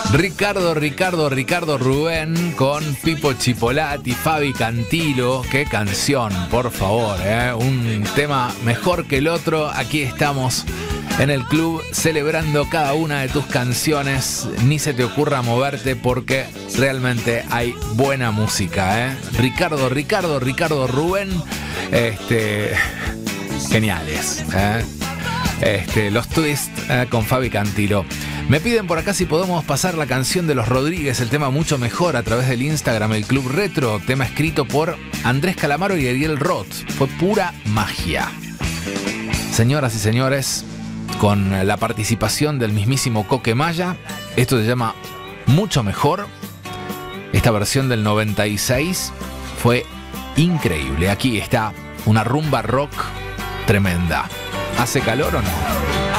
Ricardo Rubén con Pipo Chipolati, Fabi Cantilo. Qué canción, por favor, un tema mejor que el otro. Aquí estamos en el club celebrando cada una de tus canciones. Ni se te ocurra moverte porque realmente hay buena música, Ricardo Rubén, geniales, los twists con Fabi Cantilo. Me piden por acá si podemos pasar la canción de Los Rodríguez, el tema Mucho Mejor, a través del Instagram, el Club Retro, tema escrito por Andrés Calamaro y Ariel Roth. Fue pura magia. Señoras y señores, con la participación del mismísimo Coquemaya, esto se llama Mucho Mejor. Esta versión del 96 fue increíble. Aquí está una rumba rock tremenda. ¿Hace calor o no?